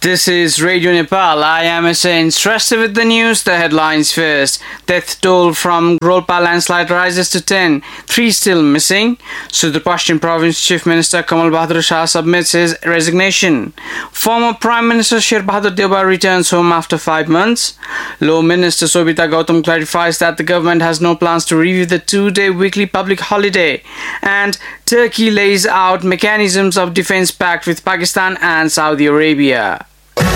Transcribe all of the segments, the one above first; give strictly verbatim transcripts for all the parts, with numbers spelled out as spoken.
This is Radio Nepal. I am Hussein. Stressed with the news, the headlines first. Death toll from Rolpa landslide rises to ten. Three still missing. Sudar Pashchim Province Chief Minister Kamal Bahadur Shah submits his resignation. Former Prime Minister Sher Bahadur Deuba returns home after five months. Law Minister Sobita Gautam clarifies that the government has no plans to review the two-day weekly public holiday. And Turkey lays out mechanisms of defense pact with Pakistan and Saudi Arabia.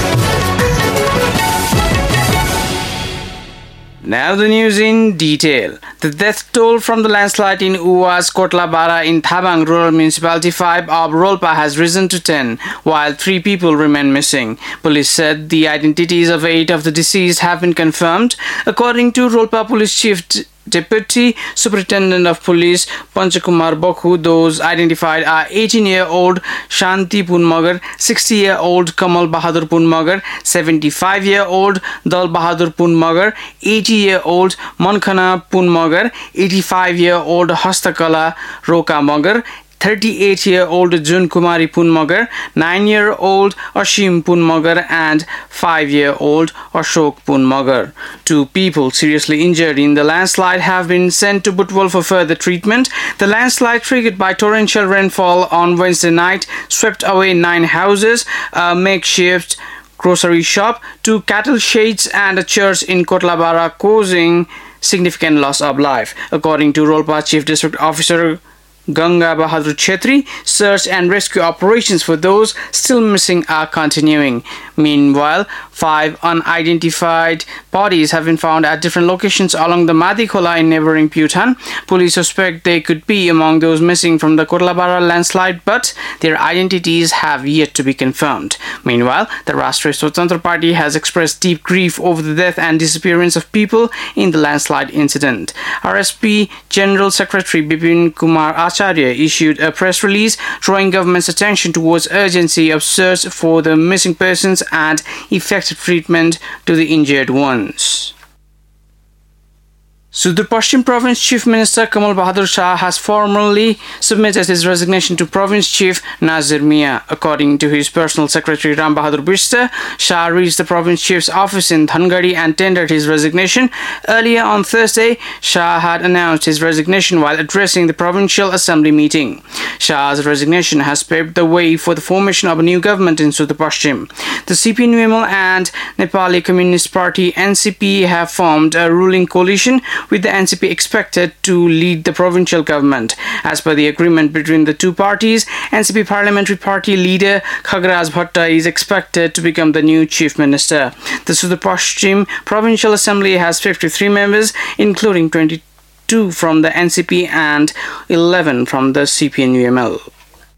Now the news in detail. The death toll from the landslide in Uwas Kotlabara in Thabang Rural Municipality five of Rolpa has risen to ten, while three people remain missing. Police said the identities of eight of the deceased have been confirmed. According to Rolpa Police Chief Deputy Superintendent of Police Panchakumar Bokhu, those identified are eighteen-year-old Shanti Punmagar, sixty-year-old Kamal Bahadur Punmagar, seventy-five-year-old Dal Bahadur Punmagar, eighty-year-old Mankhana Punmagar, eighty-five-year-old Hastakala Roka Magar, thirty-eight-year-old Jun Kumari Punmagar, nine-year-old Ashim Punmagar and five-year-old Ashok Punmagar. Two people seriously injured in the landslide have been sent to Butwal for further treatment. The landslide, triggered by torrential rainfall on Wednesday night, swept away nine houses, a makeshift grocery shop, two cattle sheds and a church in Kotlabara, causing significant loss of life. According to Rolpa Chief District Officer Ganga Bahadur Chetri, search and rescue operations for those still missing are continuing. Meanwhile, five unidentified bodies have been found at different locations along the Madikhola in neighboring Bhutan. Police suspect they could be among those missing from the Kotlabara landslide, but their identities have yet to be confirmed. Meanwhile, the Rashtriya Swatantra Party has expressed deep grief over the death and disappearance of people in the landslide incident. R S P General Secretary Bipin Kumar Acharya issued a press release drawing government's attention towards urgency of search for the missing persons and effective treatment to the injured ones. Sudar Pashchim Province Chief Minister Kamal Bahadur Shah has formally submitted his resignation to Province Chief Nazir Mia. According to his personal secretary Ram Bahadur Bishta, Shah reached the Province Chief's office in Dhangari and tendered his resignation. Earlier on Thursday, Shah had announced his resignation while addressing the Provincial Assembly meeting. Shah's resignation has paved the way for the formation of a new government in Sudar Pashchim. The C P N U M L and Nepali Communist Party N C P have formed a ruling coalition, with the N C P expected to lead the provincial government. As per the agreement between the two parties, N C P Parliamentary Party leader Khagraj Bhatta is expected to become the new chief minister. The Sudar Pashchim Provincial Assembly has fifty-three members, including twenty-two from the N C P and eleven from the C P N U M L.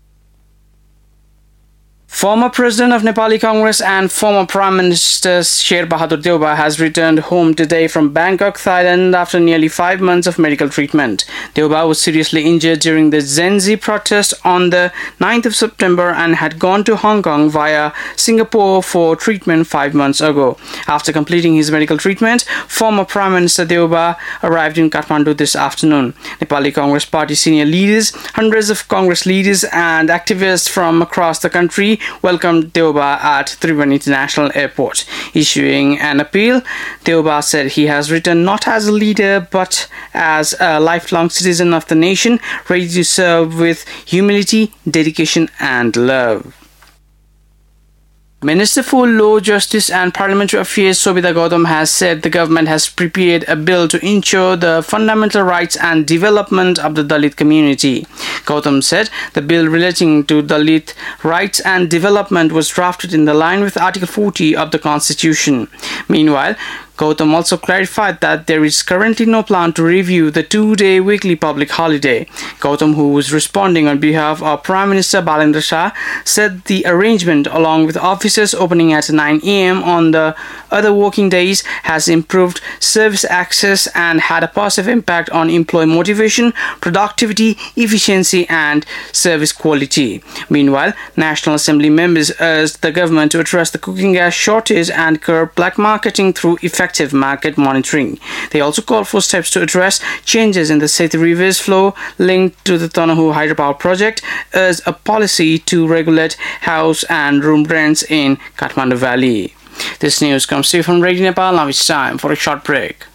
Former President of Nepali Congress and former Prime Minister Sher Bahadur Deuba has returned home today from Bangkok, Thailand after nearly five months of medical treatment. Deuba was seriously injured during the Gen Z protest on the ninth of September and had gone to Hong Kong via Singapore for treatment five months ago. After completing his medical treatment, former Prime Minister Deuba arrived in Kathmandu this afternoon. Nepali Congress Party senior leaders, hundreds of Congress leaders and activists from across the country welcomed Deuba at Tribhuvan International Airport. Issuing an appeal, Deuba said he has returned not as a leader but as a lifelong citizen of the nation, ready to serve with humility, dedication and love. Minister for Law, Justice and Parliamentary Affairs Sobita Gautam has said the government has prepared a bill to ensure the fundamental rights and development of the Dalit community. Gautam said the bill relating to Dalit rights and development was drafted in the line with Article forty of the Constitution. Meanwhile, Gautam also clarified that there is currently no plan to review the two-day weekly public holiday. Gautam, who was responding on behalf of Prime Minister Balendra Shah, said the arrangement, along with offices opening at nine a m on the other working days, has improved service access and had a positive impact on employee motivation, productivity, efficiency and service quality. Meanwhile, National Assembly members urged the government to address the cooking gas shortage and curb black marketing through effective effective market monitoring. They also called for steps to address changes in the Sethi River's flow linked to the Tanahu hydropower project as a policy to regulate house and room rents in Kathmandu Valley. This news comes to you from Radio Nepal. Now it's time for a short break.